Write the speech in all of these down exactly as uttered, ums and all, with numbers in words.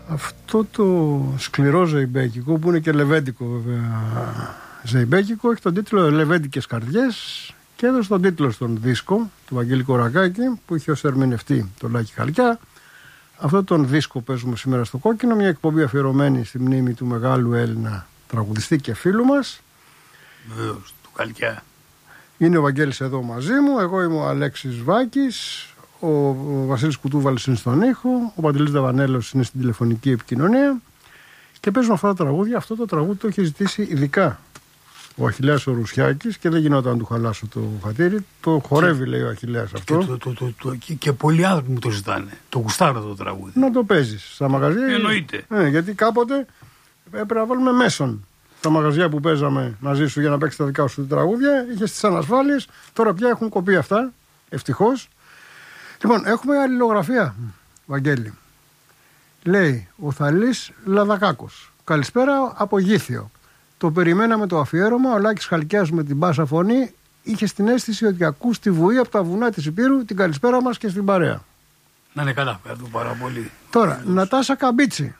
Αυτό το σκληρό ζεϊμπέκικο, που είναι και λεβέντικο βέβαια ζεϊμπέκικο, έχει τον τίτλο «Λεβέντικες καρδιές» και έδωσε τον τίτλο στον δίσκο του Βαγγέλη Κορακάκη, που είχε ως ερμηνευτή τον Λάκη Χαλκιά. Αυτό τον δίσκο παίζουμε σήμερα στο Κόκκινο, μια εκπομπή αφιερωμένη στη μνήμη του μεγάλου Έλληνα τραγουδιστή και φίλου μας. Βεβαίως, του Χαλκιά. Είναι ο Βαγγέλης εδώ μαζί μου, εγώ είμαι ο Αλέξης Βάκης, ο, ο Βασίλης Κουτούβαλης είναι στον ήχο, ο Παντελής Δαβανέλος είναι στην τηλεφωνική επικοινωνία και παίζουμε αυτά τα τραγούδια. Αυτό το τραγούδι το έχει ζητήσει ειδικά ο Αχιλλέας ο Ρουσιάκης και δεν γινόταν να του χαλάσω το χατήρι. Το χορεύει, και, λέει ο Αχιλλέας αυτό. Και, το, το, το, το, και, και πολλοί άνθρωποι μου το ζητάνε. Το γουστάρω το τραγούδι. Να το παίζεις στα μαγαζιά. Εννοείται. Ε, γιατί κάποτε έπρεπε να βάλουμε μέσον. Τα μαγαζιά που παίζαμε μαζί σου για να παίξει τα δικά σου τραγούδια, είχε τις ανασφάλειες. Τώρα πια έχουν κοπεί αυτά. Ευτυχώς. Λοιπόν, έχουμε αλληλογραφία, Βαγγέλη. Λέει ο Θαλής Λαδακάκος. Καλησπέρα από Γήθιο. Το περιμέναμε το αφιέρωμα. Ο Λάκης Χαλκιάς με την μπάσα φωνή είχε στην αίσθηση ότι ακούς τη βουή από τα βουνά της Υπήρου. Την καλησπέρα μας και στην παρέα. Να είναι καλά, ευχαριστώ πάρα πολύ. Τώρα, Νατάσα Καμπίτσι.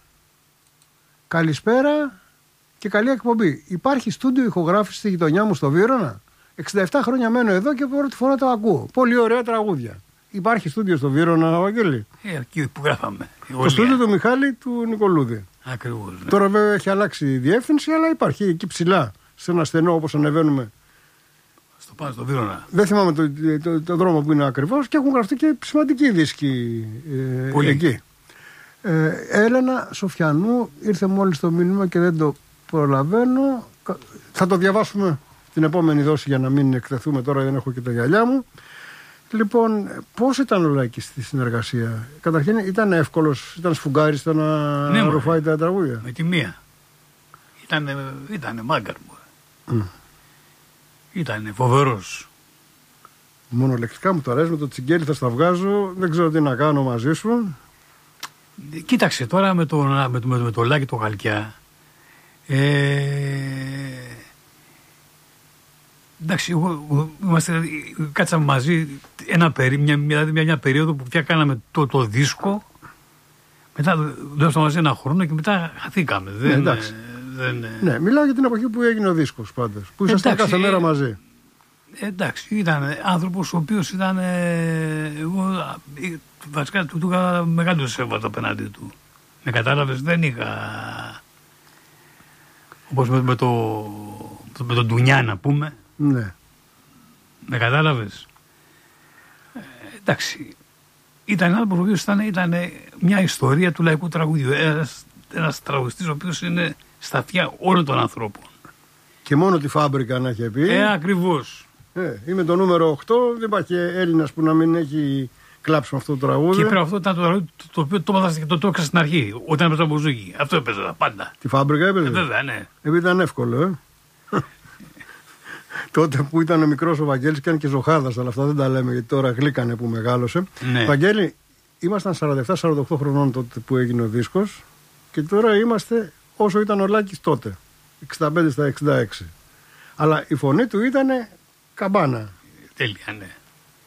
Καλησπέρα και καλή εκπομπή. Υπάρχει στούντιο ηχογράφηση στη γειτονιά μου στο Βύρωνα. εξήντα επτά χρόνια μένω εδώ και πρώτη φορά το ακούω. Πολύ ωραία τραγούδια. Υπάρχει στούντιο στο Βύρωνα, Βαγγέλη? Ε, εκεί που γράφαμε. Το στούντιο του Μιχάλη του Νικολούδη. Ακριβώς. Ναι. Τώρα βέβαια έχει αλλάξει η διεύθυνση, αλλά υπάρχει εκεί ψηλά, σε ένα στενό όπως ανεβαίνουμε. Στο πάνω στο Βύρωνα. Δεν θυμάμαι το, το, το, το δρόμο που είναι ακριβώς και έχουν γραφτεί και σημαντικοί δίσκοι ε, εκεί. Ε, Έλενα Σοφιανού, ήρθε μόλις το μήνυμα και δεν το προλαβαίνω. Θα το διαβάσουμε την επόμενη δόση για να μην εκτεθούμε τώρα, δεν έχω και τα γυαλιά μου. Λοιπόν, πώς ήταν ο Λάκης στη συνεργασία? Καταρχήν ήταν εύκολος, ήταν σφουγγάρης στο να ναι, ρουφάει τα τραγούδια? Με τη μία. Ήτανε, ήτανε μάγκαρ μου. Mm. Ήτανε φοβερός. Μονολεκτικά μου το αρέσει, με το τσιγκέλι θα στα βγάζω, δεν ξέρω τι να κάνω μαζί σου. Κοίταξε τώρα με το, με το, με το, με το Λάκη το Χαλκιά. Ε, εντάξει, εγώ, είμαστε, κάτσαμε μαζί ένα περί, μια, μια, μια, μια περίοδο που πια κάναμε το, το δίσκο. Μετά δώσαμε μαζί ένα χρόνο και μετά χαθήκαμε. Ναι, δεν, εντάξει. Δεν, ναι, μιλάω για την εποχή που έγινε ο δίσκος πάντως. Που ήσασταν κάθε μέρα μαζί. Ε, εντάξει, ήταν άνθρωπος ο οποίος ήταν. Ε, εγώ βασικά του είχα μεγάλο σέβασμα απέναντι του. Με κατάλαβες, δεν είχα. Όπως με, με, το, με τον Ντουνιά να πούμε. Ναι. Με κατάλαβες. Ε, εντάξει. Ήταν ένα άνθρωπος ο οποίος ήταν, ήταν μια ιστορία του λαϊκού τραγουδιού. Ένας, ένας τραγουδιστής ο οποίος είναι στα αυτιά όλων των ανθρώπων. Και μόνο τη Φάμπρικα να είχε πει. Ε, ακριβώς. Ε, είμαι το νούμερο οκτώ, δεν υπάρχει Έλληνας που να μην έχει κλάψει με αυτό το τραγούδι. Και πρέπει αυτό ήταν το τραγούδι το, το οποίο το έμαθα και το, το έξα στην αρχή, όταν έπαιζα μπουζούκι. Αυτό έπαιζα πάντα. Τη Φάμπρικα έπαιζε. Ε, βέβαια, ναι. Επειδή ήταν εύκολο, ε. Τότε που ήταν ο μικρός ο Βαγγέλης και ήταν και ζωχάδας, αλλά αυτά δεν τα λέμε γιατί τώρα γλύκανε που μεγάλωσε. Ναι. Βαγγέλη, ήμασταν σαράντα επτά σαράντα οκτώ χρονών τότε που έγινε ο δίσκος και τώρα είμαστε όσο ήταν ο Λάκης τότε, εξήντα πέντε στα εξήντα έξι. Αλλά η φωνή του ήταν καμπάνα. Τέλεια, ναι.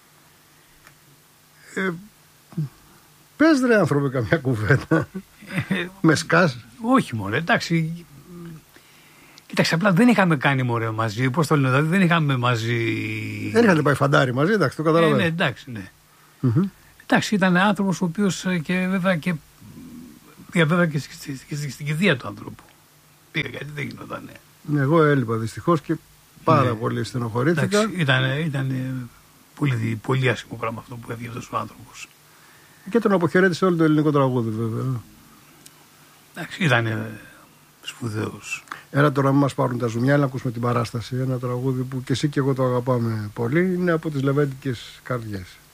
Ε, πες ρε άνθρωπε καμιά κουβέντα. Ε, με σκάς? Όχι μωρέ, εντάξει. Κοίταξε, απλά δεν είχαμε κάνει μωρέ μαζί. Πώς το λένε, δηλαδή δεν είχαμε μαζί. Δεν είχατε πάει φαντάρι μαζί, εντάξει, το καταλαβαίνω. Ε, ναι, εντάξει, ναι. Mm-hmm. Εντάξει, ήταν άνθρωπος ο οποίος και βέβαια και πήγα βέβαια και στην στη, στη, στη κηδεία του άνθρωπου. Πήγα γιατί δεν γινόταν. Ναι, εγώ έλειπα δυστυχώς και πάρα ναι. πολύ στενοχωρήθηκα. Εντάξει, ήταν, ήταν πολύ, πολύ άσχημο πράγμα αυτό που έφυγε αυτός ο άνθρωπος. Και τον αποχαιρέτησε όλο το ελληνικό τραγούδι βέβαια. Εντάξει, ήταν σπουδαίος. Έλα τώρα μην μας πάρουν τα ζουμιά, να ακούσουμε την παράσταση. Ένα τραγούδι που και εσύ και εγώ το αγαπάμε πολύ. Είναι από τις Λεβέντικες καρδιές.